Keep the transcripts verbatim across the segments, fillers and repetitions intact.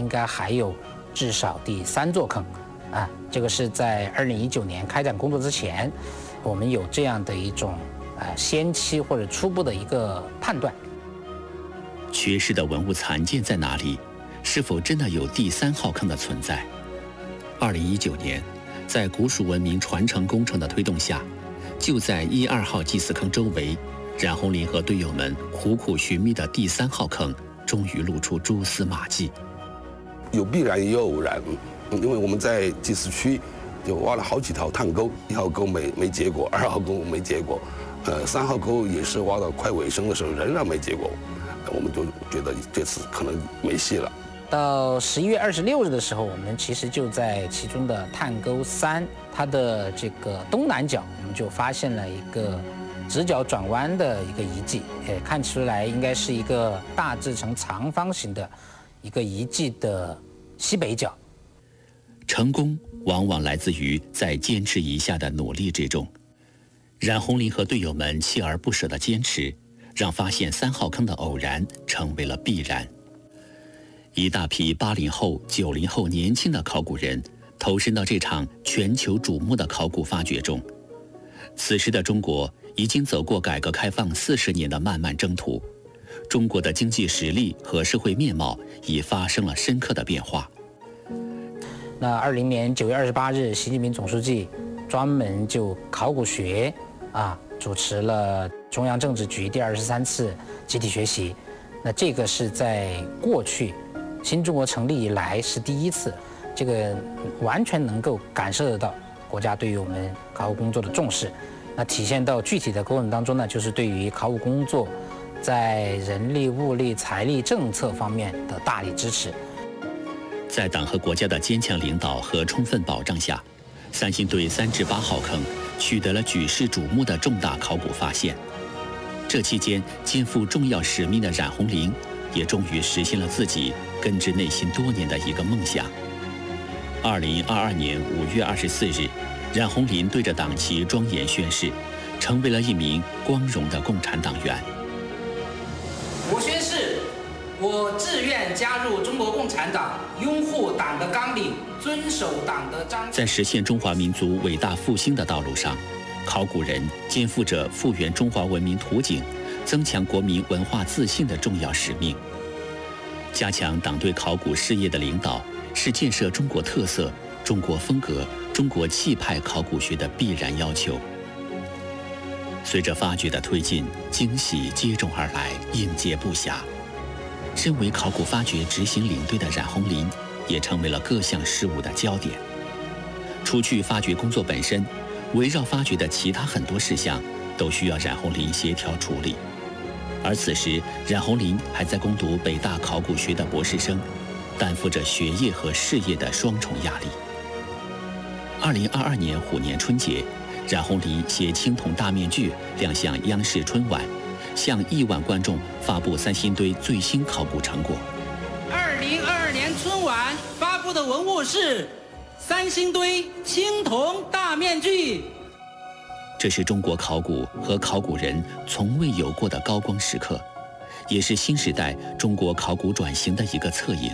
该还有至少第三座坑，啊，这个是在二零一九年开展工作之前，我们有这样的一种呃先期或者初步的一个判断。 缺失的文物残件在哪里？是否真的有第三号坑的存在？二零一九年，在古蜀文明传承工程的推动下，就在一二号祭祀坑周围，冉红林和队友们苦苦寻觅的第三号坑，终于露出蛛丝马迹。 有必然也有偶然，因为我们在祭祀区就挖了好几条探沟，一号沟没没结果，二号沟没结果，呃，三号沟也是挖到快尾声的时候仍然没结果，我们就觉得这次可能没戏了。 到十一月二十六日的时候，我们其实就在其中的探沟三，它的这个东南角，我们就发现了一个直角转弯的一个遗迹，呃，看出来应该是一个大致呈长方形的一个遗迹的西北角。 成功往往来自于在坚持一下的努力之中。冉红林和队友们锲而不舍的坚持，让发现三号坑的偶然成为了必然。一大批八零后、九零后年轻的考古人投身到这场全球瞩目的考古发掘中。此时的中国已经走过改革开放四十年的漫漫征途，中国的经济实力和社会面貌已发生了深刻的变化。 那二零年九月二十八日，习近平总书记专门就考古学啊主持了中央政治局第二十三次集体学习。那这个是在过去新中国成立以来是第一次，这个完全能够感受得到国家对于我们考古工作的重视。那体现到具体的过程当中呢，就是对于考古工作在人力、物力、财力、政策方面的大力支持。 在党和国家的坚强领导和充分保障下，三星堆三至八号坑取得了举世瞩目的重大考古发现。这期间，肩负重要使命的冉红林也终于实现了自己根植内心多年的一个梦想。二零二二年五月二十四日，冉红林对着党旗庄严宣誓，成为了一名光荣的共产党员。 我宣誓，我自愿加入中国共产党，拥护党的纲领，遵守党的章。 在实现中华民族伟大复兴的道路上，考古人肩负着复原中华文明图景、增强国民文化自信的重要使命。加强党对考古事业的领导，是建设中国特色、中国风格、中国气派考古学的必然要求。随着发掘的推进，惊喜接踵而来，应接不暇。身为考古发掘执行领队的冉红林，也成为了各项事务的焦点。除去发掘工作本身，围绕发掘的其他很多事项都需要冉红林协调处理。而此时，冉红林还在攻读北大考古学的博士生，担负着学业和事业的双重压力。二零二二年虎年春节，冉红林携青铜大面具亮相央视春晚，向亿万观众发布三星堆最新考古成果。 二零二二年春晚发布的文物是三星堆青铜大面具。 这是中国考古和考古人从未有过的高光时刻，也是新时代中国考古转型的一个侧影。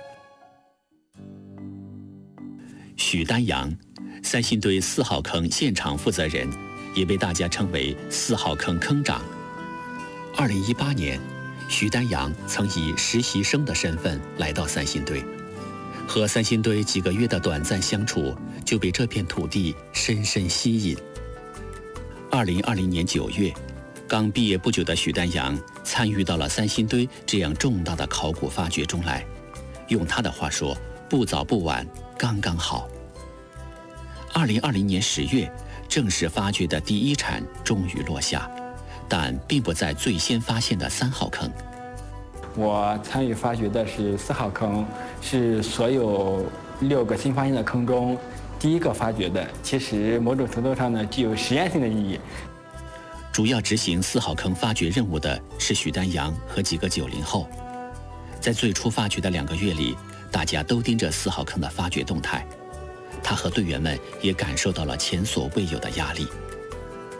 许丹阳，三星堆四号坑现场负责人，也被大家称为四号坑坑长。二零一八年，许丹阳曾以实习生的身份来到三星堆，和三星堆几个月的短暂相处，就被这片土地深深吸引。二零二零年九月，刚毕业不久的许丹阳参与到了三星堆这样重大的考古发掘中来。用他的话说，不早不晚，刚刚好。二零二零年十月，正式发掘的第一铲终于落下，但并不在最先发现的三号坑。 我参与发掘的是四号坑，是所有六个新发现的坑中第一个发掘的，其实某种程度上呢，具有实验性的意义。 主要执行四号坑发掘任务的是许丹阳和几个九零后。在最初发掘的两个月里，大家都盯着四号坑的发掘动态，他和队员们也感受到了前所未有的压力。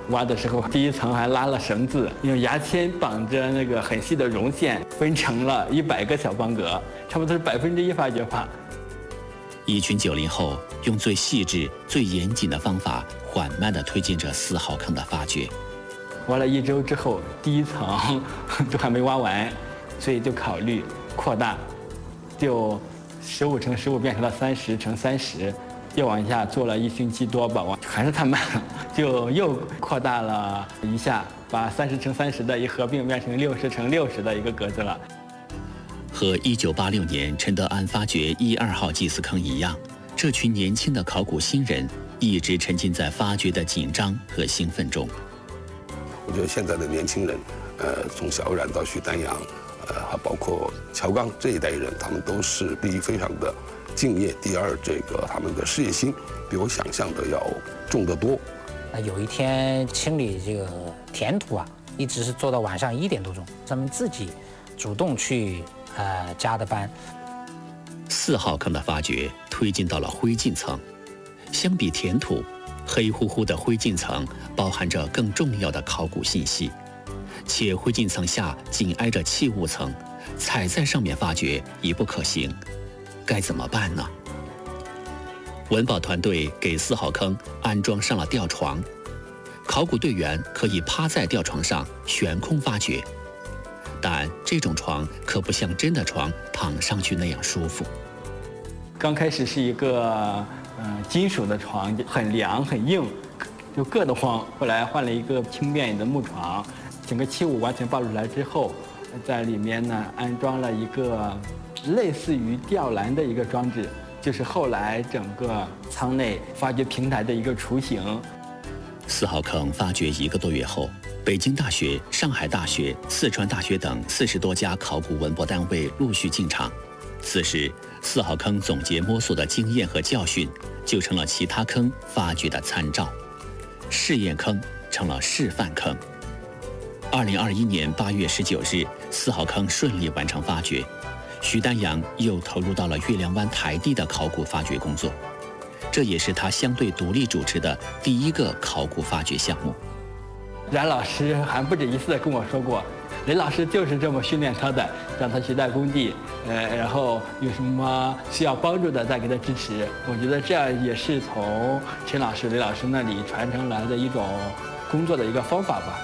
挖的时候，第一层还拉了绳子，用牙签绑着那个很细的绒线，分成了一百个小方格，差不多是百分之一发掘法。 一群九零后用最细致、最严谨的方法，缓慢地推进着四号坑的发掘。 挖了一周之后，第一层都还没挖完，所以就考虑扩大，就十五乘十五变成了三十乘三十。又往下做了一星期多吧，还是太慢了，就又扩大了一下，把三十乘三十的一合并变成六十乘六十的一个格子了。 和一九八六年陈德安发掘一二号祭祀坑一样，这群年轻的考古新人一直沉浸在发掘的紧张和兴奋中。 我觉得现在的年轻人，呃，从小冉到许丹阳，呃，还包括乔刚这一代人，他们都是第一非常的敬业，第二，这个他们的事业心比我想象的要重得多。 那有一天清理这个填土啊，一直是做到晚上一点多钟，他们自己主动去呃加的班。 四号坑的发掘推进到了灰烬层，相比填土，黑乎乎的灰烬层包含着更重要的考古信息，且灰烬层下紧挨着器物层，踩在上面发掘已不可行。该怎么办呢？文保团队给四号坑安装上了吊床，考古队员可以趴在吊床上悬空发掘，但这种床可不像真的床躺上去那样舒服。 刚开始是一个呃金属的床，很凉很硬，就硌得慌。后来换了一个轻便的木床，整个器物完全暴露出来之后，在里面呢安装了一个类似于吊篮的一个装置，就是后来整个舱内发掘平台的一个雏形。 四号坑发掘一个多月后，北京大学、上海大学、四川大学等四十多家考古文博单位陆续进场。此时，四号坑总结摸索的经验和教训，就成了其他坑发掘的参照。试验坑成了示范坑。二零二一年八月十九日，四号坑顺利完成发掘。许丹阳又投入到了月亮湾台地的考古发掘工作，这也是他相对独立主持的第一个考古发掘项目。 冉老师还不止一次地跟我说过，雷老师就是这么训练他的，让他去带工地，呃，然后有什么需要帮助的再给他支持。我觉得这样也是从陈老师、雷老师那里传承来的一种工作的一个方法吧。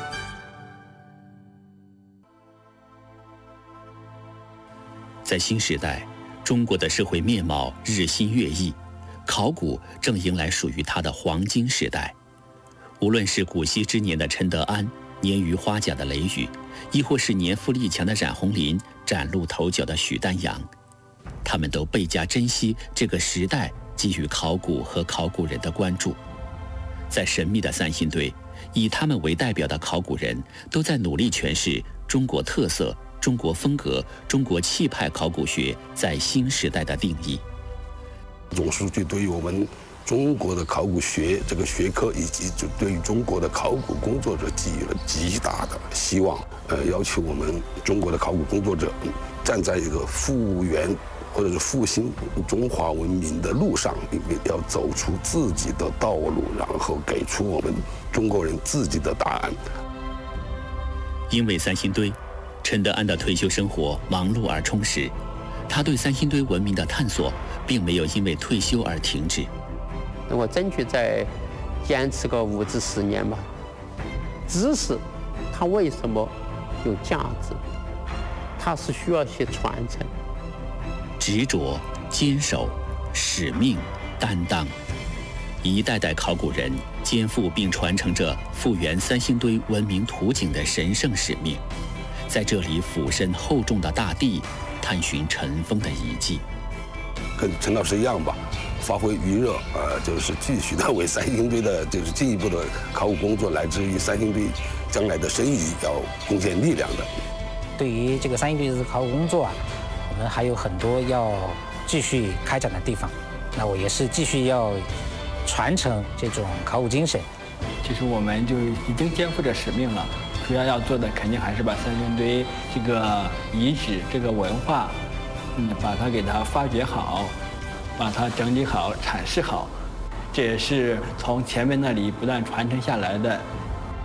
在新时代，中国的社会面貌日新月异，考古正迎来属于它的黄金时代。无论是古稀之年的陈德安、年逾花甲的雷雨，亦或是年富力强的冉红林、崭露头角的许丹阳，他们都倍加珍惜这个时代给予考古和考古人的关注。在神秘的三星堆，以他们为代表的考古人都在努力诠释中国特色、中国风格、中国气派考古学在新时代的定义。 总书记对于我们中国的考古学这个学科，以及就对于中国的考古工作者给予了极大的希望。呃，要求我们中国的考古工作者站在一个复原或者是复兴中华文明的路上，要走出自己的道路，然后给出我们中国人自己的答案。 因为三星堆，陈德安的退休生活忙碌而充实，他对三星堆文明的探索并没有因为退休而停止。 我争取再坚持个五至十年吧。知识它为什么有价值？它是需要一些传承。 执着、坚守、使命、担当，一代代考古人肩负并传承着复原三星堆文明图景的神圣使命，在这里俯身厚重的大地，探寻尘封的遗迹。 跟陈老师一样吧，发挥余热，呃，就是继续的为三星堆的，就是进一步的考古工作，来自于三星堆将来的申遗，要贡献力量的。 对于这个三星堆的考古工作啊，我们还有很多要继续开展的地方。那我也是继续要传承这种考古精神。 其实我们就已经肩负着使命了，主要要做的肯定还是把三星堆这个遗址、这个文化，嗯，把它给它发掘好，把它整理好、阐释好。这也是从前面那里不断传承下来的。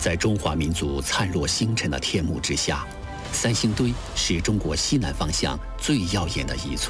在中华民族灿若星辰的天幕之下，三星堆是中国西南方向最耀眼的一簇。